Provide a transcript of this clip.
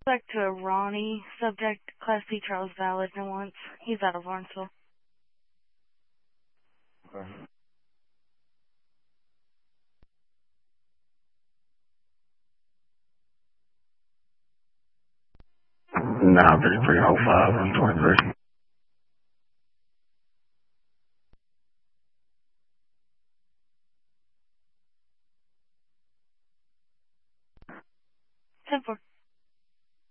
Back to Ronnie. Subject, Class B Charles Valid, no wants. He's out of Lawrenceville. Okay. Nah, 3305 on 23. Ten four.